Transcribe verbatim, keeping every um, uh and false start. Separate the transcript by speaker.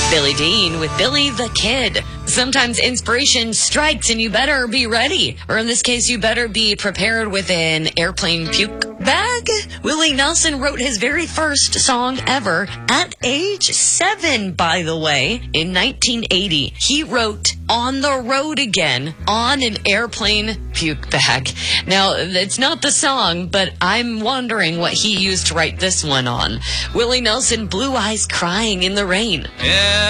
Speaker 1: Billy Dean with Billy the Kid. Sometimes inspiration strikes and you better be ready. Or in this case, you better be prepared with an airplane puke bag. Willie Nelson wrote his very first song ever at age seven, by the way, in nineteen eighty. He wrote On the Road Again on an airplane puke bag. Now, it's not the song, but I'm wondering what he used to write this one on. Willie Nelson, Blue Eyes Crying in the Rain.
Speaker 2: Yeah.